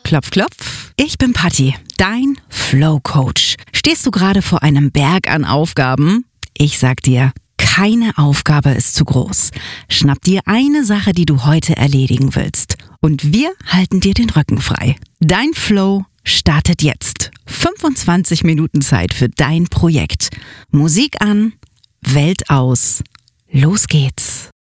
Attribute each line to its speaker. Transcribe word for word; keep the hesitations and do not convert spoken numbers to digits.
Speaker 1: Klopf, klopf. Ich bin Patti, dein Flow-Coach. Stehst du gerade vor einem Berg an Aufgaben? Ich sag dir, keine Aufgabe ist zu groß. Schnapp dir eine Sache, die du heute erledigen willst. Und wir halten dir den Rücken frei. Dein Flow startet jetzt. fünfundzwanzig Minuten Zeit für dein Projekt. Musik an, Welt aus. Los geht's.